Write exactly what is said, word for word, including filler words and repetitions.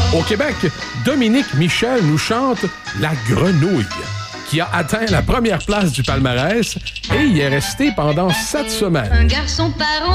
Au Québec, Dominique Michel nous chante La Grenouille, qui a atteint la première place du palmarès et y est resté pendant sept semaines. Un garçon parent